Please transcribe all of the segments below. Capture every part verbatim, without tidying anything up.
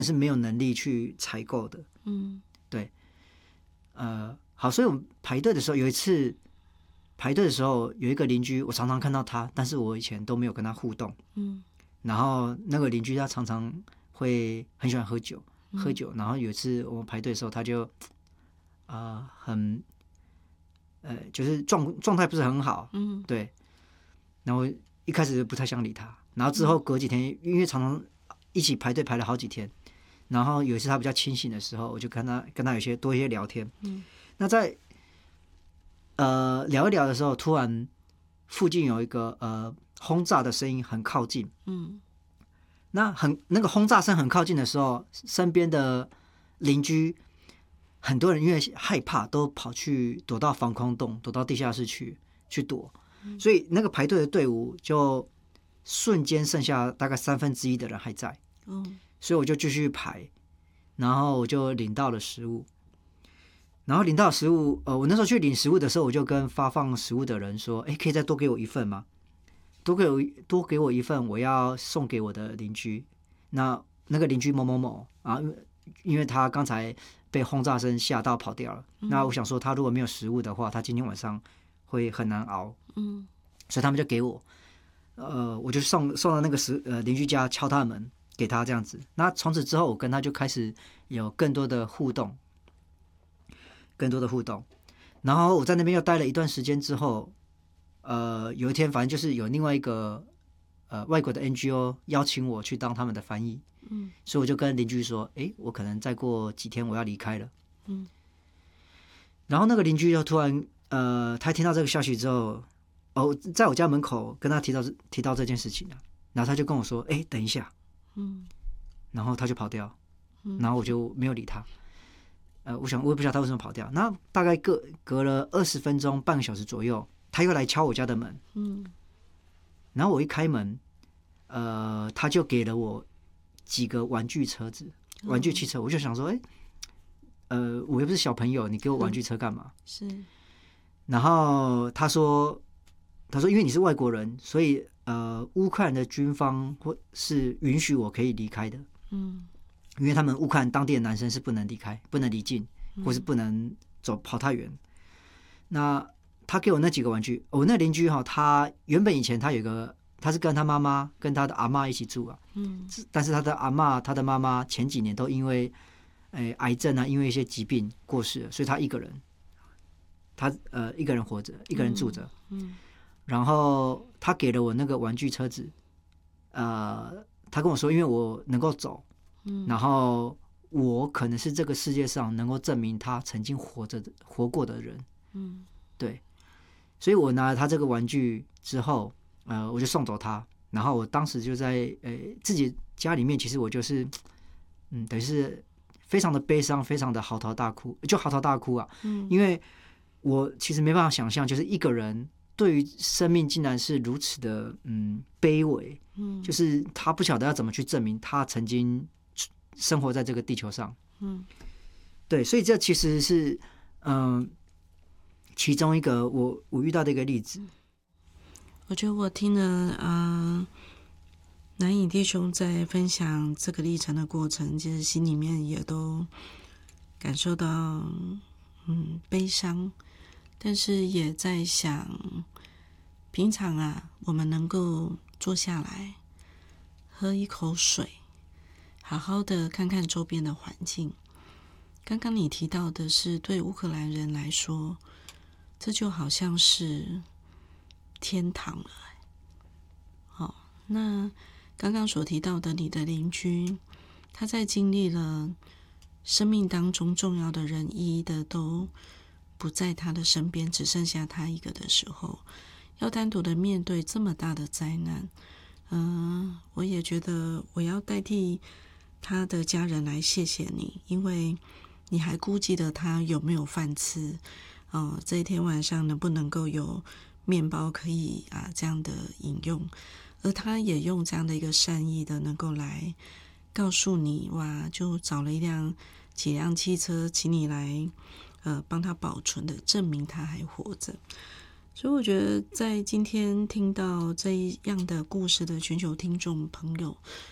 是没有能力去采购的。 嗯， 对，呃，好，所以我们排队的时候，有一次排队的时候，有一个邻居，我常常看到他，但是我以前都没有跟他互动。 嗯， 然后那个邻居他常常会很喜欢喝酒， 嗯喝酒。然后有一次我们排队的时候，他就啊、呃很呃就是状状态不是很好， 嗯， 对。然后一开始不太想理他，然后之后隔几天，因为常常一起排队排了好几天，然后有一次他比较清醒的时候，我就跟他跟他有些多一些聊天。 嗯， 那在呃聊一聊的时候，突然附近有一个呃轰炸的声音很靠近。 嗯， 那很那个轰炸声很靠近的时候，身边的邻居很多人因为害怕，都跑去躲到防空洞，躲到地下室去去躲，所以那个排队的队伍就瞬间剩下大概三分之一的人还在。 哦， 所以我就继续排，然后我就领到了食物。然后领到食物，呃，我那时候去领食物的时候，我就跟发放食物的人说：“哎，可以再多给我一份吗？多给我多给我一份，我要送给我的邻居。那那个邻居某某某啊，因为他刚才被轰炸声吓到跑掉了。 嗯、 那我想说，他如果没有食物的话，他今天晚上会很难熬。 嗯， 所以他们就给我，呃，我就送送到那个食呃邻居家敲他的门。”给他这样子，那从此之后，我跟他就开始有更多的互动，更多的互动。然后我在那边又待了一段时间之后，呃，有一天反正就是有另外一个呃外国的 N G O 邀请我去当他们的翻译， 嗯， 所以我就跟邻居说，哎，我可能再过几天我要离开了， 嗯， 然后那个邻居就突然呃，他听到这个消息之后，哦，在我家门口跟他提到提到这件事情了，然后他就跟我说，哎，等一下。 嗯， 然后他就跑掉，然后我就没有理他。呃，我想我也不知道他为什么跑掉。那大概隔隔了二十分钟、半个小时左右，他又来敲我家的门。 嗯， 然后我一开门，呃，他就给了我几个玩具车子、玩具汽车。我就想说，哎，呃，我又不是小朋友，你给我玩具车干嘛？ 是。 然后他说，他说因为你是外国人，所以。呃，乌克兰的军方或是允许我可以离开的， 嗯， 因为他们乌克兰当地的男生是不能离开、不能离境，或是不能走跑太远。那他给我那几个玩具，我那邻居哈，他原本以前他有一个，他是跟他妈妈、跟他的阿嬷一起住啊， 嗯， 但是他的阿嬷、他的妈妈前几年都因为，诶、癌症啊，因为一些疾病过世了，所以他一个人，他呃一个人活着，一个人住着， 嗯。嗯， 然后他给了我那个玩具车子，呃，他跟我说，因为我能够走， 嗯， 然后我可能是这个世界上能够证明他曾经活着的、活过的人， 嗯， 对，所以我拿了他这个玩具之后，呃，我就送走他，然后我当时就在呃自己家里面，其实我就是，嗯，等于是非常的悲伤，非常的嚎啕大哭，就嚎啕大哭啊， 嗯， 因为我其实没办法想象，就是一个人。对于生命竟然是如此的嗯卑微，嗯，就是他不晓得要怎么去证明他曾经生活在这个地球上， 嗯， 对，所以这其实是嗯、呃、其中一个我我遇到的一个例子。 我觉得我听了啊，南影弟兄在分享这个历程的过程，其实心里面也都感受到嗯悲伤。但是也在想，平常啊，我们能够坐下来，喝一口水，好好的看看周边的环境。刚刚你提到的是，对乌克兰人来说，这就好像是天堂了。好，那刚刚所提到的你的邻居，他在经历了生命当中重要的人一一的都不在他的身边，只剩下他一个的时候，要单独的面对这么大的灾难，嗯、呃，我也觉得我要代替他的家人来谢谢你，因为你还顾忌的他有没有饭吃，哦、呃，这一天晚上能不能够有面包可以啊这样的饮用，而他也用这样的一个善意的能够来告诉你，哇，就找了一辆几辆汽车，请你来。呃，帮他保存的，证明他还活着。所以我觉得，在今天听到这样的故事的全球听众朋友，我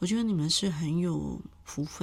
我觉得你们是很有福分。